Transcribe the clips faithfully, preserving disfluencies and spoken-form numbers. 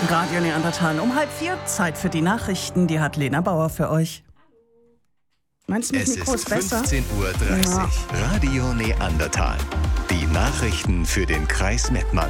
Radio Neandertal um halb vier. Zeit für die Nachrichten. Die hat Lena Bauer für euch. Meinst du, mit Es Mikro ist ist besser? fünfzehn Uhr dreißig. Ja. Radio Neandertal. Die Nachrichten für den Kreis Mettmann.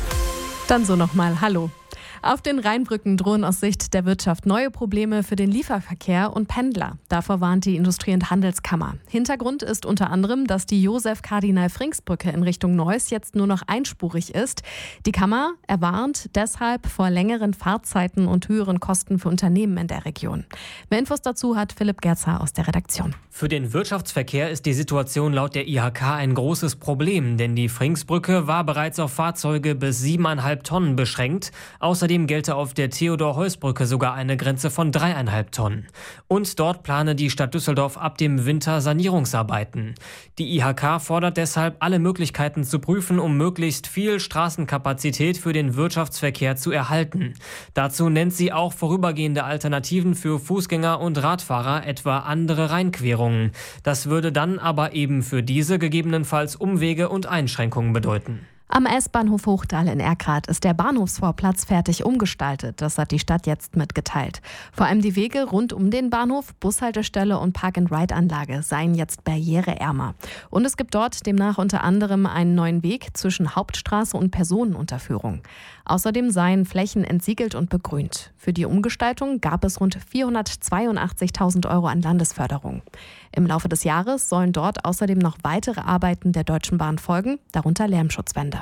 Dann so nochmal Hallo. Auf den Rheinbrücken drohen aus Sicht der Wirtschaft neue Probleme für den Lieferverkehr und Pendler. Davor warnt die Industrie- und Handelskammer. Hintergrund ist unter anderem, dass die Josef-Kardinal-Frings-Brücke in Richtung Neuss jetzt nur noch einspurig ist. Die Kammer erwarnt deshalb vor längeren Fahrzeiten und höheren Kosten für Unternehmen in der Region. Mehr Infos dazu hat Philipp Gerzer aus der Redaktion. Für den Wirtschaftsverkehr ist die Situation laut der I H K ein großes Problem, denn die Fringsbrücke war bereits auf Fahrzeuge bis siebeneinhalb Tonnen beschränkt. Außerdem gelte auf der Theodor-Heuss-Brücke sogar eine Grenze von dreieinhalb Tonnen. Und dort plane die Stadt Düsseldorf ab dem Winter Sanierungsarbeiten. Die I H K fordert deshalb, alle Möglichkeiten zu prüfen, um möglichst viel Straßenkapazität für den Wirtschaftsverkehr zu erhalten. Dazu nennt sie auch vorübergehende Alternativen für Fußgänger und Radfahrer, etwa andere Rheinquerungen. Das würde dann aber eben für diese gegebenenfalls Umwege und Einschränkungen bedeuten. Am S-Bahnhof Hochdahl in Erkrath ist der Bahnhofsvorplatz fertig umgestaltet. Das hat die Stadt jetzt mitgeteilt. Vor allem die Wege rund um den Bahnhof, Bushaltestelle und Park-and-Ride-Anlage seien jetzt barriereärmer. Und es gibt dort demnach unter anderem einen neuen Weg zwischen Hauptstraße und Personenunterführung. Außerdem seien Flächen entsiegelt und begrünt. Für die Umgestaltung gab es rund vierhundertzweiundachtzigtausend Euro an Landesförderung. Im Laufe des Jahres sollen dort außerdem noch weitere Arbeiten der Deutschen Bahn folgen, darunter Lärmschutzwände.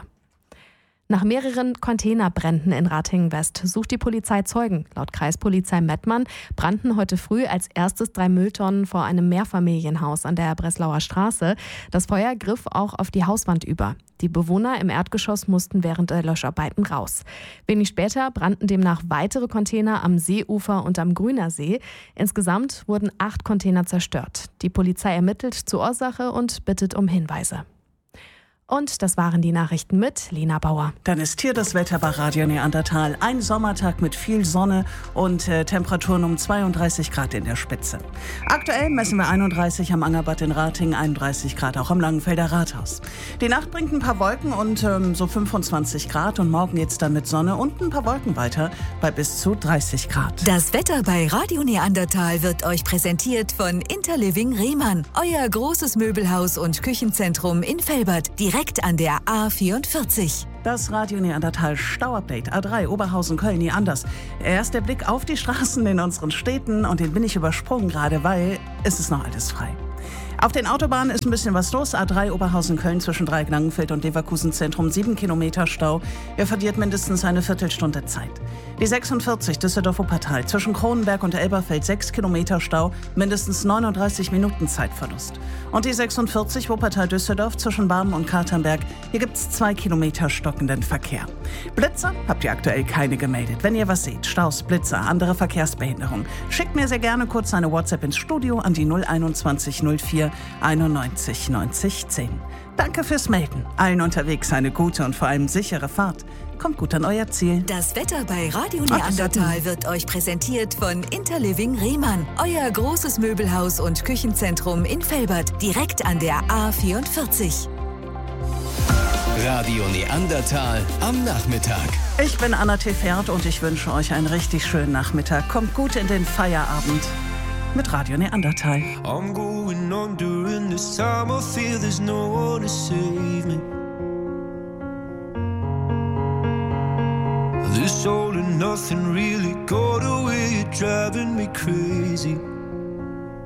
Nach mehreren Containerbränden in Ratingen-West sucht die Polizei Zeugen. Laut Kreispolizei Mettmann brannten heute früh als erstes drei Mülltonnen vor einem Mehrfamilienhaus an der Breslauer Straße. Das Feuer griff auch auf die Hauswand über. Die Bewohner im Erdgeschoss mussten während der Löscharbeiten raus. Wenig später brannten demnach weitere Container am Seeufer und am Grüner See. Insgesamt wurden acht Container zerstört. Die Polizei ermittelt zur Ursache und bittet um Hinweise. Und das waren die Nachrichten mit Lena Bauer. Dann ist hier das Wetter bei Radio Neandertal. Ein Sommertag mit viel Sonne und äh, Temperaturen um zweiunddreißig Grad in der Spitze. Aktuell messen wir einunddreißig am Angerbad in Ratingen, einunddreißig Grad auch am Langenfelder Rathaus. Die Nacht bringt ein paar Wolken und ähm, so fünfundzwanzig Grad und morgen geht's dann mit Sonne und ein paar Wolken weiter bei bis zu dreißig Grad. Das Wetter bei Radio Neandertal wird euch präsentiert von Interliving Rehmann, euer großes Möbelhaus und Küchenzentrum in Velbert, direkt Direkt an der A vierundvierzig. Das Radio Neandertal Stauupdate A drei Oberhausen Köln nie anders. Erst der Blick auf die Straßen in unseren Städten und den bin ich übersprungen gerade, weil es ist noch alles frei. Auf den Autobahnen ist ein bisschen was los. A drei Oberhausen-Köln zwischen Dreieck-Langenfeld und Leverkusen-Zentrum, sieben Kilometer Stau. Ihr verliert mindestens eine Viertelstunde Zeit. Die sechsundvierzig Düsseldorf-Wuppertal zwischen Kronenberg und Elberfeld, sechs Kilometer Stau, mindestens neununddreißig Minuten Zeitverlust. Und die sechsundvierzig Wuppertal-Düsseldorf zwischen Barmen und Katernberg, hier gibt es zwei Kilometer stockenden Verkehr. Blitzer habt ihr aktuell keine gemeldet. Wenn ihr was seht, Staus, Blitzer, andere Verkehrsbehinderung, schickt mir sehr gerne kurz eine WhatsApp ins Studio an die null einundzwanzig null vier einundneunzig neunzig zehn. Danke fürs Melden. Allen unterwegs eine gute und vor allem sichere Fahrt. Kommt gut an euer Ziel. Das Wetter bei Radio Neandertal wird euch präsentiert von Interliving Rehmann, euer großes Möbelhaus und Küchenzentrum in Velbert, direkt an der A vierundvierzig. Radio Neandertal am Nachmittag. Ich bin Anna Tefert und ich wünsche euch einen richtig schönen Nachmittag. Kommt gut in den Feierabend mit Radio Neandertal. I'm going on during this time. I feel there's no one to save me. This all and nothing really got away, you're driving me crazy.